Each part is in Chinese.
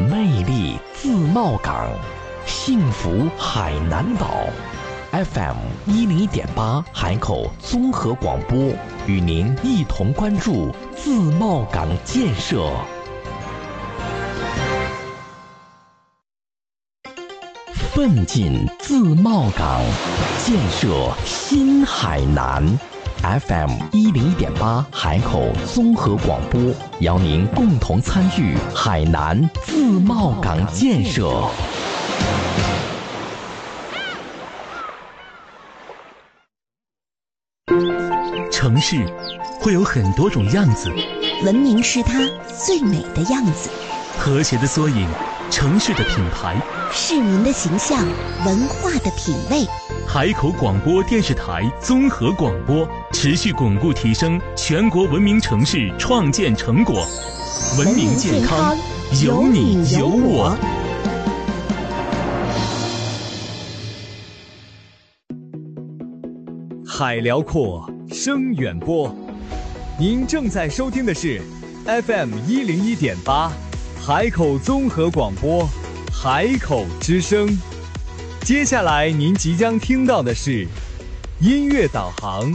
魅力自贸港，幸福海南岛。FM101.8海口综合广播与您一同关注自贸港建设。奋进自贸港，建设新海南。FM101.8海口综合广播，邀您共同参与海南自贸港建设。 城市会有很多种样子， 文明是它最美的样子， 和谐的缩影，城市的品牌， 市民的形象，文化的品味。 海口广播电视台综合广播持续巩固提升全国文明城市创建成果，文明健康，有你有我。 海辽阔，声远播。您正在收听的是 FM101.8 海口综合广播，海口之声。接下来您即将听到的是音乐导航。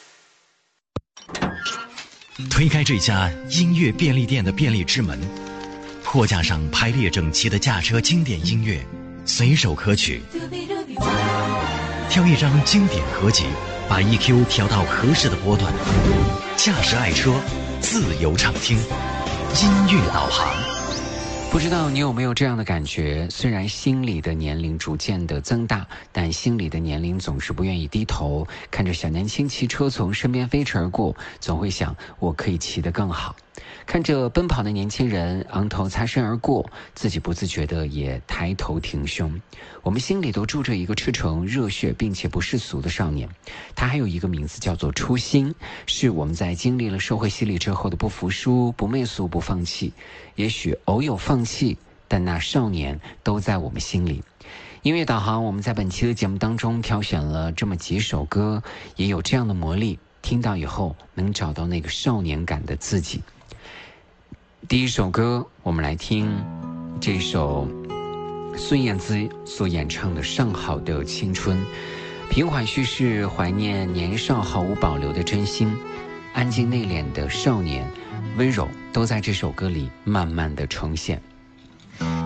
推开这家音乐便利店的便利之门，货架上排列整齐的驾车经典音乐，随手可取。挑一张经典合集，把 EQ 调到合适的波段，驾驶爱车，自由畅听，音乐导航。 不知道你有没有这样的感觉，虽然心里的年龄逐渐的增大，但心里的年龄总是不愿意低头，看着小年轻骑车从身边飞驰而过，总会想我可以骑得更好。看着奔跑的年轻人昂头擦身而过，自己不自觉的也抬头挺胸。我们心里都住着一个赤诚热血并且不世俗的少年，他还有一个名字叫做初心，是我们在经历了社会洗礼之后的不服输、不媚俗、不放弃。也许偶有放弃，但那少年都在我们心里。音乐导航，我们在本期的节目当中挑选了这么几首歌，也有这样的魔力，听到以后能找到那个少年感的自己。第一首歌，我们来听这首孙燕姿所演唱的《上好的青春》，平缓叙事，怀念年少毫无保留的真心，安静内敛的少年，温柔都在这首歌里慢慢的呈现。